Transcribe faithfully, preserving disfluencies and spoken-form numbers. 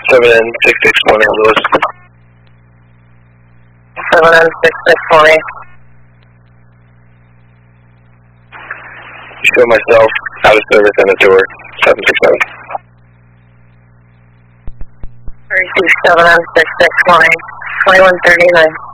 seven N six six one eight Lewis. seven N six six one eight. Show myself out of service and a tour. seven six seven. thirty-two seven N six six one eight. twenty-one thirty-nine.